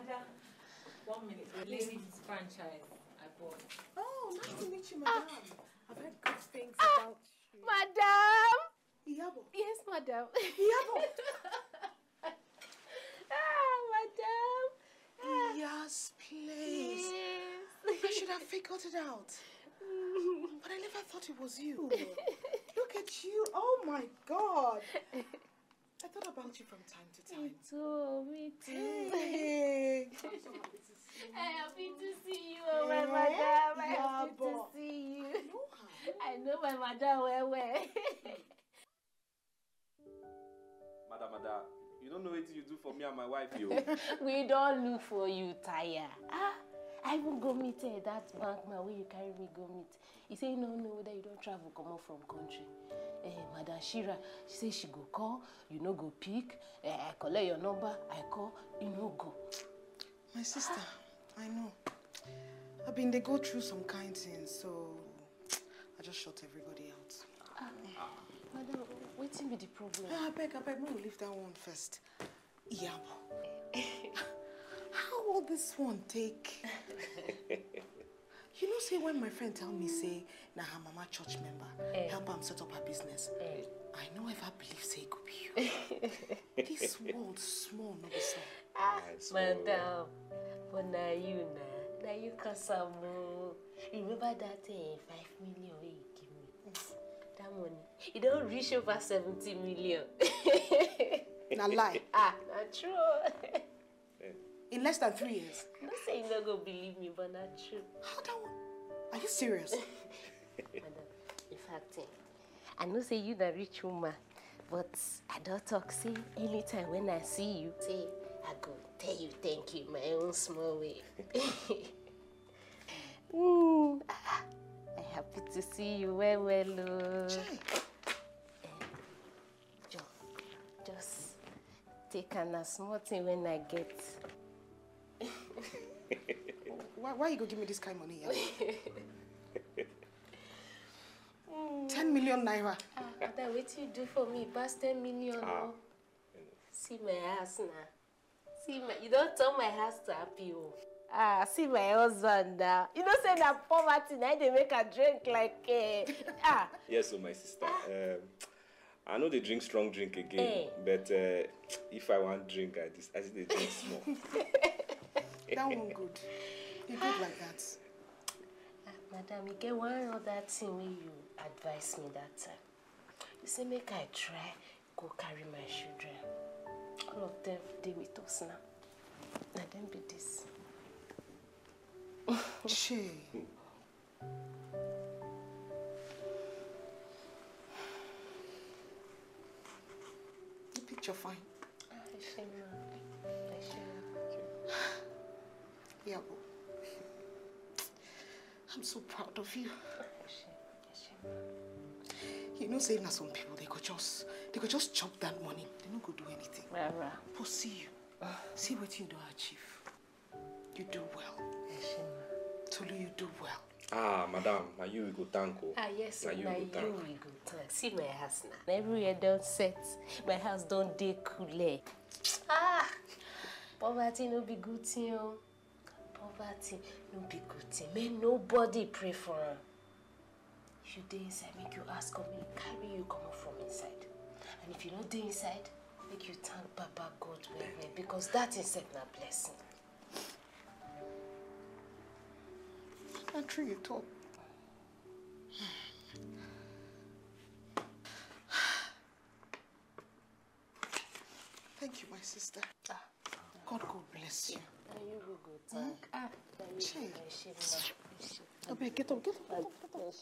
Ada, 1 minute. The ladies franchise I bought. Oh, nice to meet you, madam. I've heard good things about you. Madam! Iyabo. Yes, madam. Iyabo. Madam. Yes, please. Yes. I should have figured it out. But I never thought it was you. Look at you. Oh, my God. I thought about you from time to time. Me too. Hey. I'm so happy to see you. I'm happy to see you, my madam. I'm happy to see you. I know my madam well. Madam, you don't know what you do for me and my wife, yo. We don't look for you, Taya. I even go meet that bank man where you carry me go meet. He say no whether you don't travel come out from country. Madam Shira, she say she go call, you no go pick. I collect your number, I call, you no go. My sister, I know. They go through some kind things, so I just shut everybody out. Madam, waiting be the problem. I beg, we'll leave that one first. Iyabo. How will this one take? You know, say when my friend tell me, say, na her mama church member, help am set up her business. I know if I believe, say, it could be you. This world small, no be small. Madam, but now you Kasamo. Remember that 5 million you give me? That money, it don't reach over 70 million. Na lie. Not true. In less than 3 years. Not saying you not gonna believe me, but not true. How that one? Are you serious? Madam, in fact, I know say you the rich woman, but I don't talk. Say anytime when I see you, say I go tell you thank you my own small way. I'm happy to see you well. Just take a small thing when I get. Why you go give me this kind of money? 10 million naira. That what you do for me? Pass 10 million. See my house now. You don't turn my house to happy. See my husband now. You don't say that poverty now they make a drink like Yes, so my sister. I know they drink strong drink again, but if I want drink, I see they drink small. That one good. You good like that. Madam, you get one other thing when you advise me that time. You say make I try go carry my children. All of them they with us now. Now them be this. Che. The picture fine. Iyabo. I'm so proud of you. You know, saying that some people they could just chop that money. They don't go do anything. But see you. See what you do achieve. You do well. Tolu, you do well. Madam, now you will go thank you. Yes, now you will go thank. See my house now. Everywhere don't set. My house don't decool. Poverty no be good thing. Poverty no be good thing. May nobody pray for her. If you dey inside, make you ask of me, carry you come out from inside. And if you not dey inside, make you thank Papa God well, because that is a blessing. Not true you talk. Thank you, my sister. God bless you. And you will go thank. Get up.